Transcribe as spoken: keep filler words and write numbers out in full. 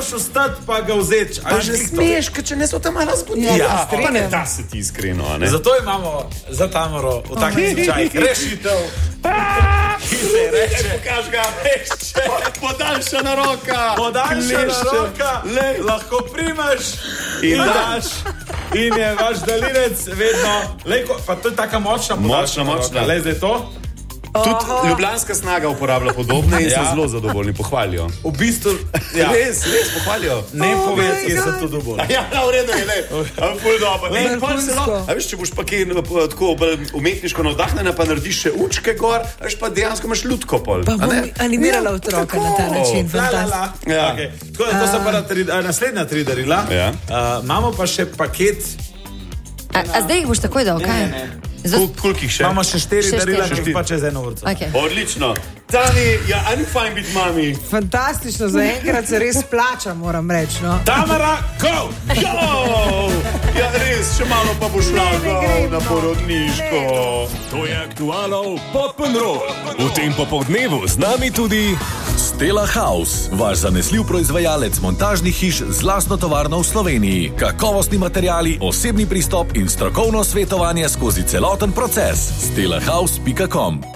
moraš ostati pa ga vzeti. Pa že smeš, če ne so tam malo zgodili. Ja, pa ne da se ti iskreno, ne? Zato imamo za Tamaro v takih slučajih rešitev. Ki se reče, pokaž ga, reče, podaljšana roka. Podaljšana roka, lej, lahko primaš in daš. In je vaš daljinec vedno, lej, pa to je taka močna podaljšana Močna, močna. roka. Lej, zdaj to. Tudi Ljubljanska snaga uporablja podobne in so Ja. zelo zadovoljni, pohvalijo. V bistvu, ja, Res, res pohvalijo. ne povedz, kje so to dovolj. Ja, v redu je, ne. Ampak ful dobro. Ne, Vrhunsko. pol se lahko, a veš, če boš pa kaj no, pa tako bolj umetniško navdahnjena, pa narediš še učke gor, a veš pa dejansko imaš lutko pol. Pa a bom ne? animirala otroka na ta način. La, la, Fantastično. la. Ja. Okay. Tako da to so pa na tri, a, naslednja tri darila. Ja. Uh, imamo pa še paket. A, a zdaj jih boš takoj dal, kaj? Zdaj- Kol- Koliko jih še? Imamo še štiri Še darila, štiri. ki jih pa čez eno vrco. Okay. Odlično. Tani, ja, a ni fajn biti mami. Fantastično, zaenkrat se res plača, moram reči. No. Tamara, go! Jo! Ja, res, še malo pa bo šla Ne, ne grem, na no. porodniško. To je Aktualov Podpnrol. V tem popoldnevu z nami tudi Stella House, vaš zanesljiv proizvajalec montažnih hiš z lastno tovarno v Sloveniji. Kakovostni materiali, osebni pristop in strokovno svetovanje skozi celoten proces. stella house pika com